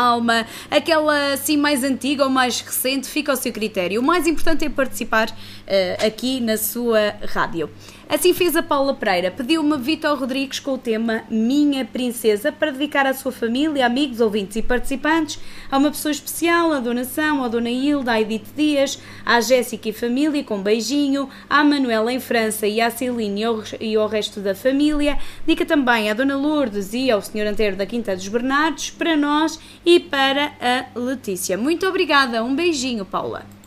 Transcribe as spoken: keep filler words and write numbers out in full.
calma, aquela assim mais antiga ou mais recente, fica ao seu critério. O mais importante é participar uh, aqui na sua rádio. Assim fez a Paula Pereira, pediu-me Vitor Rodrigues com o tema Minha Princesa, para dedicar à sua família, amigos, ouvintes e participantes, a uma pessoa especial, a Dona São, a Dona Hilda, a Edith Dias, à Jéssica e família, com um beijinho, à Manuela em França e à Celine e ao resto da família. Dica também à Dona Lourdes e ao senhor Antero da Quinta dos Bernardos, para nós e para a Letícia. Muito obrigada, um beijinho, Paula.